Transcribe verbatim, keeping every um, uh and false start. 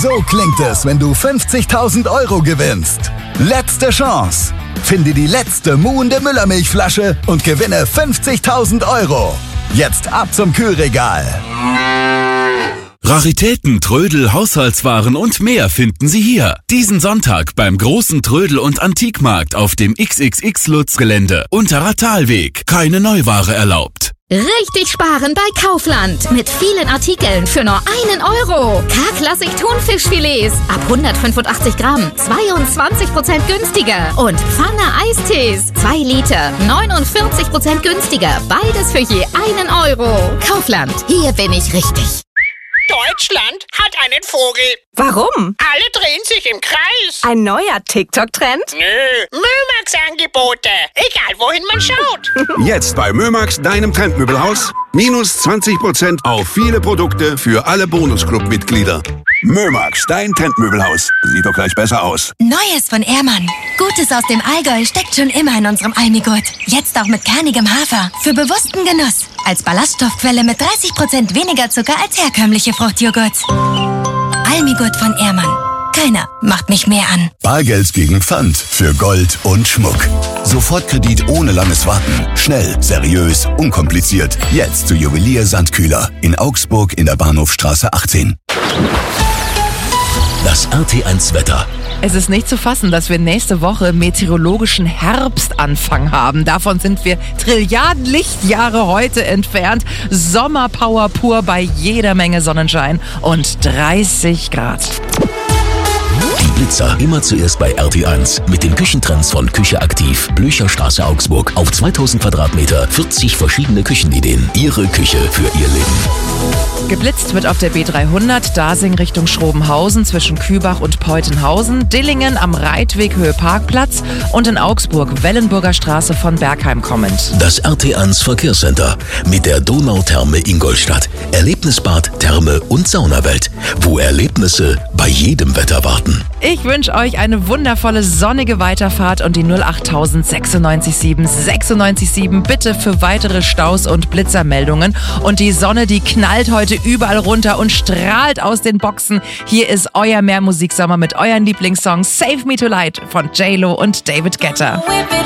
So klingt es, wenn du fünfzigtausend Euro gewinnst. Letzte Chance. Finde die letzte muhende Müllermilchflasche und gewinne fünfzigtausend Euro. Jetzt ab zum Kühlregal. Raritäten, Trödel, Haushaltswaren und mehr finden Sie hier. Diesen Sonntag beim großen Trödel- und Antikmarkt auf dem X X X-Lutz-Gelände. Unterer Talweg. Keine Neuware erlaubt. Richtig sparen bei Kaufland. Mit vielen Artikeln für nur einen Euro. K-Klassik Thunfischfilets ab hundertfünfundachtzig Gramm. zweiundzwanzig Prozent günstiger. Und Pfanne Eistees. zwei Liter. neunundvierzig Prozent günstiger. Beides für je einen Euro. Kaufland. Hier bin ich richtig. Deutschland hat einen Vogel. Warum? Alle drehen sich im Kreis. Ein neuer TikTok-Trend? Nö, Mömax-Angebote. Egal, wohin man schaut. Jetzt bei Mömax, deinem Trendmöbelhaus. Minus zwanzig Prozent auf viele Produkte für alle Bonusclub-Mitglieder. Mömax, dein Trendmöbelhaus. Sieht doch gleich besser aus. Neues von Ehrmann. Gutes aus dem Allgäu steckt schon immer in unserem Almigurt. Jetzt auch mit kernigem Hafer. Für bewussten Genuss. Als Ballaststoffquelle mit dreißig Prozent weniger Zucker als herkömmliche Fruchtjoghurts. Almigurt von Ehrmann. Keiner macht mich mehr an. Bargeld gegen Pfand für Gold und Schmuck. Sofortkredit ohne langes Warten. Schnell, seriös, unkompliziert. Jetzt zu Juwelier Sandkühler in Augsburg in der Bahnhofstraße achtzehn. Das R T eins Wetter. Es ist nicht zu fassen, dass wir nächste Woche meteorologischen Herbstanfang haben. Davon sind wir Trilliarden Lichtjahre heute entfernt. Sommerpower pur bei jeder Menge Sonnenschein und dreißig Grad. Die Blitzer immer zuerst bei R T eins mit den Küchentrends von Küche aktiv. Blücherstraße Augsburg. Auf zweitausend Quadratmeter, vierzig verschiedene Küchenideen. Ihre Küche für Ihr Leben. Geblitzt wird auf der B dreihundert, Dasing Richtung Schrobenhausen zwischen Kübach und Peutenhausen, Dillingen am Reitweg Höhe Parkplatz und in Augsburg Wellenburger Straße von Bergheim kommend. Das R T eins Verkehrscenter mit der Donautherme Ingolstadt. Erlebnisbad, Therme und Saunawelt, wo Erlebnisse bei jedem Wetter warten. Ich wünsche euch eine wundervolle sonnige Weiterfahrt und die null achttausend sechsundneunzig sieben sechsundneunzig sieben bitte für weitere Staus und Blitzermeldungen. Und die Sonne, die knallt heute überall runter und strahlt aus den Boxen. Hier ist euer Mehrmusiksommer mit euren Lieblingssongs Save Me Tonight von J Lo und David Guetta.